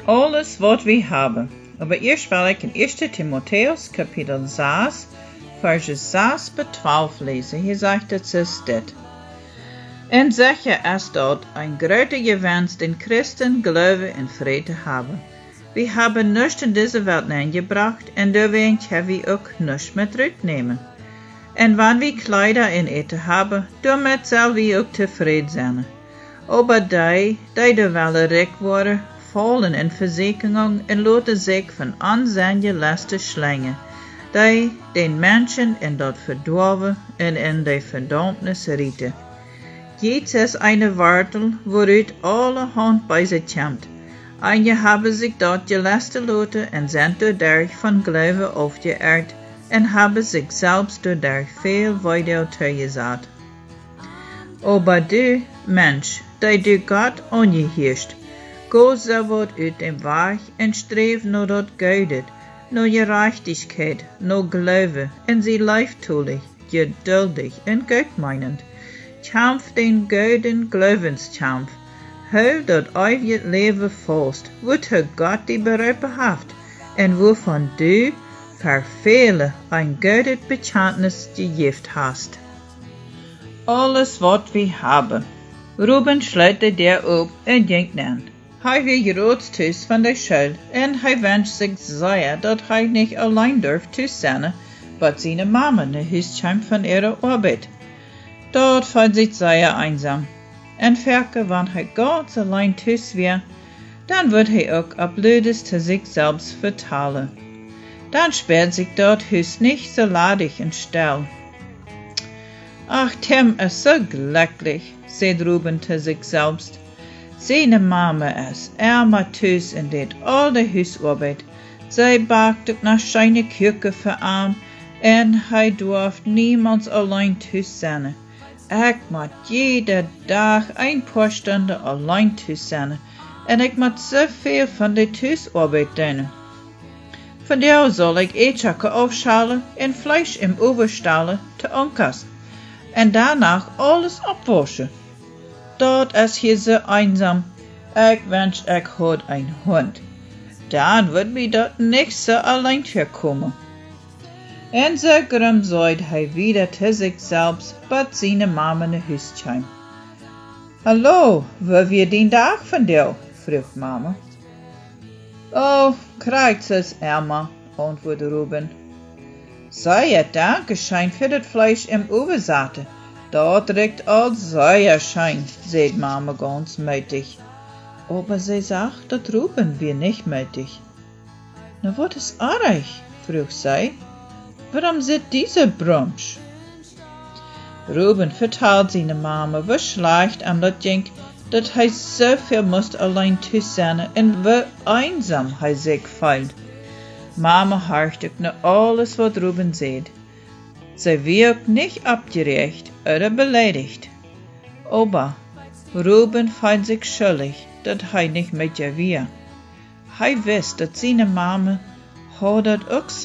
Alles wat we hebben. Aber eerst wil ik in 1 Timotheus kapitel 6, verses 6 bis 12 lesen. Hier sagt es dit. En sicher ist dort ein großer Gewinn, den Christen Glaube und Friede haben. Wir haben nichts in diese Welt eingebracht, und deswegen können wir auch nichts mit zurücknehmen. Und wenn wir Kleider in Eten haben, damit sollen wir auch zufrieden sein. Aber die de Welle reich worden, fallen in Versicherung und lassen sich von Ansehen Lasten schlängen, die den Menschen in dort verdorven und in die Verdammnis rieten. Jetzt ist eine Wartel, woruit alle Hand bei sich kommt. Einige haben sich dort gelasten lassen und sind dadurch von Glaube aufgeehrt und haben sich selbst dadurch viel weiter zugesagt. Aber du, Mensch, der du Gott angehörst, geh so weit aus dem Weg und streb nur dort Geudet, nur Gerechtigkeit, nur Glaube, und sie leiftulich, geduldig und gutmeinend. Kämpf den guten Glaubenskampf. Hou dat ewige Leben fast, wozu Gott die berufen hat, und wovon du für viele ein gutes Bekenntnis gegeben hast. Alles, was wir haben. Ruben schlägt der op und ging an. Hij gerotst thuis van de Schule, und hij wünscht sich sehr, dat hij nicht allein durft thuis zijn, but seine Mama ne Huis kwam von ihrer Arbeit. Dort fand sich sehr einsam. En verke, wann hij ganz allein thuis wär, dann wird hij auch ablödes zu sich selbst vertalen. Dann sperrt sich dort Huis nicht so ladig und still. Ach, Tim ist so glücklich, sagt Ruben zu sich selbst. Seine Mama ist immer thuis und deed all de Huisarbeit. Sie bakt ook nach seine Küche für ihn, und hij durft niemals allein thuis sein. Ich moet jeden Tag ein paar Stunden allein thuis zijn, en ik moet so viel von der Thuisarbeit doen. Von der soll ich Eetzakken aufschalen und Fleisch im Oven stellen te ankasten, und danach alles abwaschen. Dort ist hier so einsam. Ich wünsch, ich had ein Hund. Dann wird mir dort nicht so allein kommen. En so grimm seid hij wieder zu sich selbst, but seine Mama ne Huis kwam. Hallo, wo wir den Tag von dir? Frug Mama. Oh, krijgt es Emma, antwortete Ruben. Sehr Dankeschön für das Fleisch im Oven satte. Dort riecht alles sehr schön, sagt Mama ganz mütig. Aber sie sagt, dass Ruben wir nicht mütig. Na, was ist euch? Frug sie. Warum sitzt dieser Brunch? Ruben vertelt seine Mama, wie schlecht ihm das ging, dass er so viel musste allein thuis sein und wie einsam er sich fühlt. Mama hörte nur alles, was Ruben sagt. Sie wirkt nicht abgerecht oder beleidigt. Aber Ruben fühlt sich schuldig, dass er nicht mit ihr war. Er weiß, dass seine Mama hat das auch so